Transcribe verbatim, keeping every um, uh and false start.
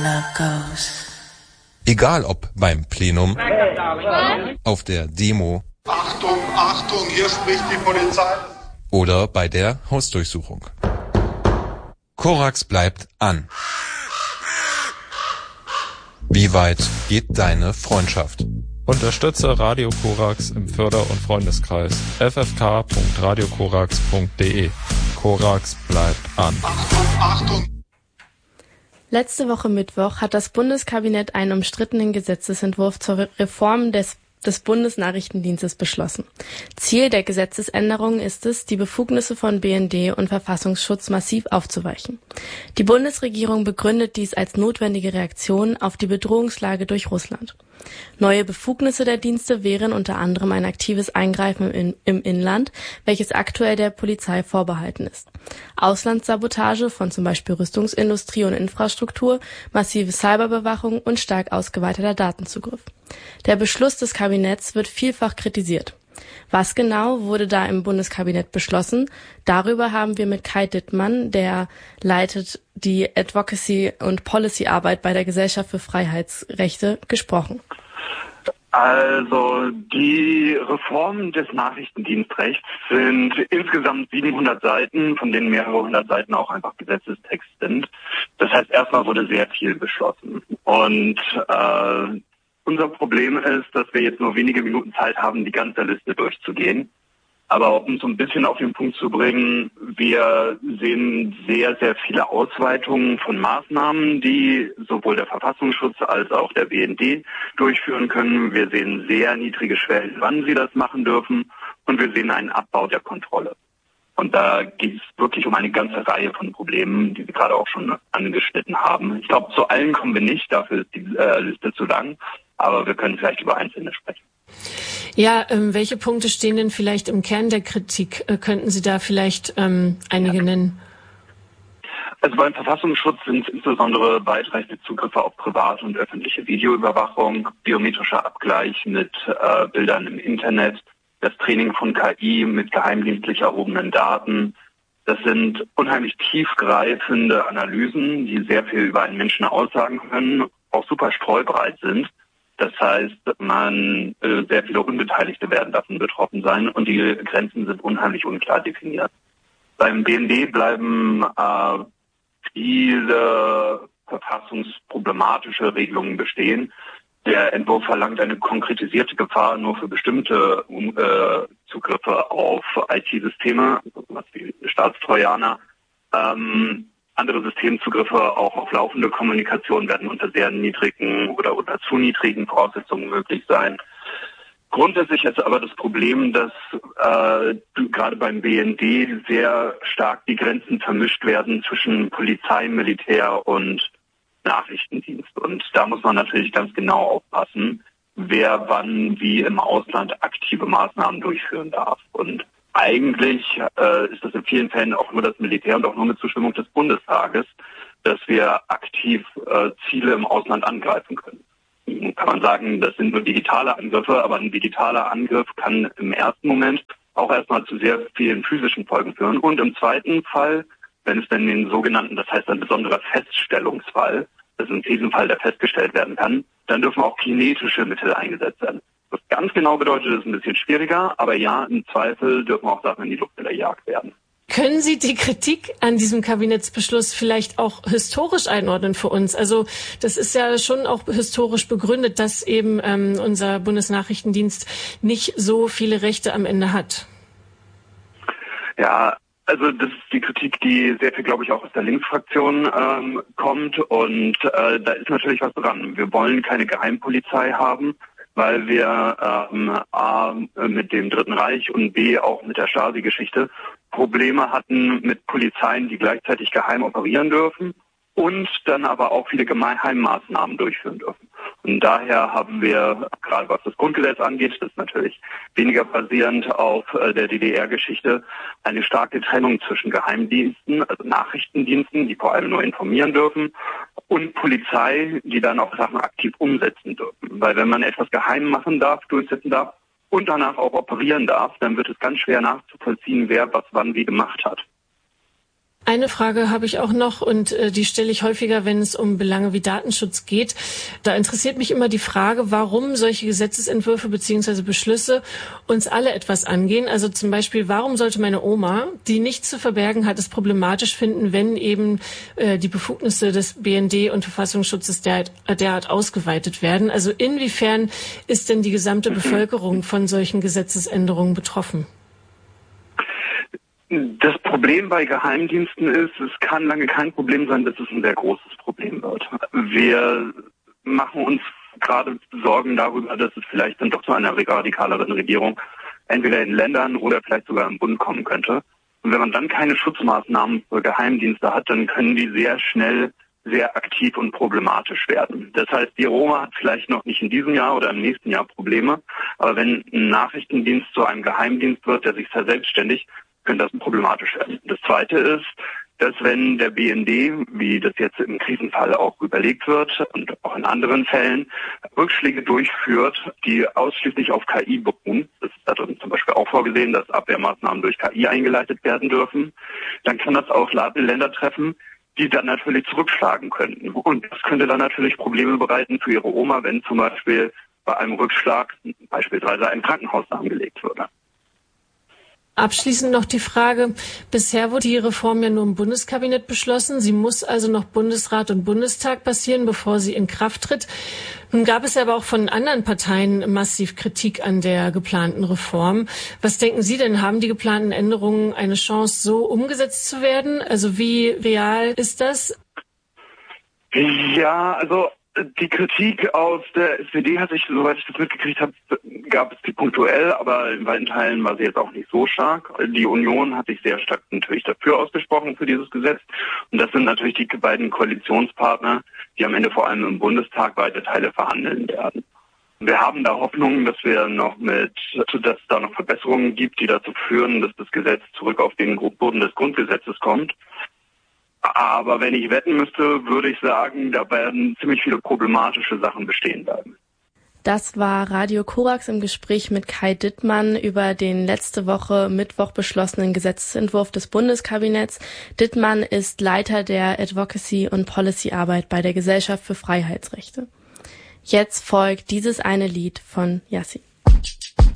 love goes. Egal ob beim Plenum, auf der Demo, Achtung, Achtung, hier spricht die Polizei. Oder bei der Hausdurchsuchung. Korax bleibt an. Wie weit geht deine Freundschaft? Unterstütze Radio Korax im Förder- und Freundeskreis. f f k punkt radio korax punkt d e. Korax bleibt an. Achtung, Achtung. Letzte Woche Mittwoch hat das Bundeskabinett einen umstrittenen Gesetzesentwurf zur Reform des des Bundesnachrichtendienstes beschlossen. Ziel der Gesetzesänderung ist es, die Befugnisse von B N D und Verfassungsschutz massiv aufzuweichen. Die Bundesregierung begründet dies als notwendige Reaktion auf die Bedrohungslage durch Russland. Neue Befugnisse der Dienste wären unter anderem ein aktives Eingreifen in, im Inland, welches aktuell der Polizei vorbehalten ist. Auslandssabotage von zum Beispiel Rüstungsindustrie und Infrastruktur, massive Cyberbewachung und stark ausgeweiteter Datenzugriff. Der Beschluss des Kabinetts wird vielfach kritisiert. Was genau wurde da im Bundeskabinett beschlossen? Darüber haben wir mit Kai Dittmann, der leitet die Advocacy- und Policy-Arbeit bei der Gesellschaft für Freiheitsrechte, gesprochen. Also die Reformen des Nachrichtendienstrechts sind insgesamt siebenhundert Seiten, von denen mehrere hundert Seiten auch einfach Gesetzestext sind. Das heißt, erstmal wurde sehr viel beschlossen. Und äh, unser Problem ist, dass wir jetzt nur wenige Minuten Zeit haben, die ganze Liste durchzugehen. Aber um so ein bisschen auf den Punkt zu bringen, wir sehen sehr, sehr viele Ausweitungen von Maßnahmen, die sowohl der Verfassungsschutz als auch der B N D durchführen können. Wir sehen sehr niedrige Schwellen, wann sie das machen dürfen. Und wir sehen einen Abbau der Kontrolle. Und da geht es wirklich um eine ganze Reihe von Problemen, die Sie gerade auch schon angeschnitten haben. Ich glaube, zu allen kommen wir nicht, dafür ist die äh, Liste zu lang. Aber wir können vielleicht über einzelne sprechen. Ja, ähm, welche Punkte stehen denn vielleicht im Kern der Kritik? Äh, könnten Sie da vielleicht ähm, einige ja. nennen? Also beim Verfassungsschutz sind es insbesondere weitreichende Zugriffe auf private und öffentliche Videoüberwachung, biometrischer Abgleich mit äh, Bildern im Internet, das Training von K I mit geheimdienstlich erhobenen Daten. Das sind unheimlich tiefgreifende Analysen, die sehr viel über einen Menschen aussagen können, auch super streubreit sind. Das heißt, man äh, sehr viele Unbeteiligte werden davon betroffen sein und die Grenzen sind unheimlich unklar definiert. Beim B N D bleiben äh, viele verfassungsproblematische Regelungen bestehen. Der Entwurf verlangt eine konkretisierte Gefahr nur für bestimmte äh, Zugriffe auf I T-Systeme, was wie Staatstrojaner. Ähm, Andere Systemzugriffe auch auf laufende Kommunikation werden unter sehr niedrigen oder unter zu niedrigen Voraussetzungen möglich sein. Grundsätzlich ist aber das Problem, dass äh, gerade beim B N D sehr stark die Grenzen vermischt werden zwischen Polizei, Militär und Nachrichtendienst. Und da muss man natürlich ganz genau aufpassen, wer wann wie im Ausland aktive Maßnahmen durchführen darf. Und eigentlich äh, ist das in vielen Fällen auch nur das Militär und auch nur mit Zustimmung des Bundestages, dass wir aktiv äh, Ziele im Ausland angreifen können. Nun kann man sagen, das sind nur digitale Angriffe, aber ein digitaler Angriff kann im ersten Moment auch erstmal zu sehr vielen physischen Folgen führen. Und im zweiten Fall, wenn es dann den sogenannten, das heißt ein besonderer Feststellungsfall, das ist in diesem Fall, der festgestellt werden kann, dann dürfen auch kinetische Mittel eingesetzt werden. Was ganz genau bedeutet, ist ein bisschen schwieriger, aber ja, im Zweifel dürfen auch Sachen in die Luft gejagt werden. Können Sie die Kritik an diesem Kabinettsbeschluss vielleicht auch historisch einordnen für uns? Also das ist ja schon auch historisch begründet, dass eben ähm, unser Bundesnachrichtendienst nicht so viele Rechte am Ende hat. Ja, also das ist die Kritik, die sehr viel, glaube ich, auch aus der Linksfraktion ähm, kommt. Und äh, da ist natürlich was dran. Wir wollen keine Geheimpolizei haben, weil wir ähm, A, mit dem Dritten Reich und B, auch mit der Stasi-Geschichte Probleme hatten mit Polizeien, die gleichzeitig geheim operieren dürfen und dann aber auch viele Geheimmaßnahmen durchführen dürfen. Und daher haben wir, gerade was das Grundgesetz angeht, das ist natürlich weniger basierend auf äh, der D D R-Geschichte, eine starke Trennung zwischen Geheimdiensten, also Nachrichtendiensten, die vor allem nur informieren dürfen, und Polizei, die dann auch Sachen aktiv umsetzen dürfen. Weil wenn man etwas geheim machen darf, durchsetzen darf und danach auch operieren darf, dann wird es ganz schwer nachzuvollziehen, wer was wann wie gemacht hat. Eine Frage habe ich auch noch und äh, die stelle ich häufiger, wenn es um Belange wie Datenschutz geht. Da interessiert mich immer die Frage, warum solche Gesetzesentwürfe bzw. Beschlüsse uns alle etwas angehen. Also zum Beispiel, warum sollte meine Oma, die nichts zu verbergen hat, es problematisch finden, wenn eben äh, die Befugnisse des B N D und Verfassungsschutzes derart, derart ausgeweitet werden? Also inwiefern ist denn die gesamte Bevölkerung von solchen Gesetzesänderungen betroffen? Das Problem bei Geheimdiensten ist, es kann lange kein Problem sein, bis es ein sehr großes Problem wird. Wir machen uns gerade Sorgen darüber, dass es vielleicht dann doch zu einer radikaleren Regierung entweder in Ländern oder vielleicht sogar im Bund kommen könnte. Und wenn man dann keine Schutzmaßnahmen für Geheimdienste hat, dann können die sehr schnell sehr aktiv und problematisch werden. Das heißt, die Roma hat vielleicht noch nicht in diesem Jahr oder im nächsten Jahr Probleme, aber wenn ein Nachrichtendienst zu einem Geheimdienst wird, der sich verselbstständigt, könnte das problematisch werden. Das Zweite ist, dass wenn der B N D, wie das jetzt im Krisenfall auch überlegt wird und auch in anderen Fällen, Rückschläge durchführt, die ausschließlich auf K I beruhen, das ist da drin zum Beispiel auch vorgesehen, dass Abwehrmaßnahmen durch K I eingeleitet werden dürfen, dann kann das auch Länder treffen, die dann natürlich zurückschlagen könnten. Und das könnte dann natürlich Probleme bereiten für ihre Oma, wenn zum Beispiel bei einem Rückschlag beispielsweise ein Krankenhaus angelegt würde. Abschließend noch die Frage, bisher wurde die Reform ja nur im Bundeskabinett beschlossen. Sie muss also noch Bundesrat und Bundestag passieren, bevor sie in Kraft tritt. Nun gab es aber auch von anderen Parteien massiv Kritik an der geplanten Reform. Was denken Sie denn, haben die geplanten Änderungen eine Chance, so umgesetzt zu werden? Also wie real ist das? Ja, also die Kritik aus der S P D hat sich, soweit ich das mitgekriegt habe, gab es die punktuell, aber in weiten Teilen war sie jetzt auch nicht so stark. Die Union hat sich sehr stark natürlich dafür ausgesprochen für dieses Gesetz. Und das sind natürlich die beiden Koalitionspartner, die am Ende vor allem im Bundestag weite Teile verhandeln werden. Wir haben da Hoffnung, dass wir noch mit, dass es da noch Verbesserungen gibt, die dazu führen, dass das Gesetz zurück auf den Boden des Grundgesetzes kommt. Aber wenn ich wetten müsste, würde ich sagen, da werden ziemlich viele problematische Sachen bestehen bleiben. Das war Radio Korax im Gespräch mit Kai Dittmann über den letzte Woche Mittwoch beschlossenen Gesetzesentwurf des Bundeskabinetts. Dittmann ist Leiter der Advocacy- und Policy-Arbeit bei der Gesellschaft für Freiheitsrechte. Jetzt folgt dieses eine Lied von Yassin.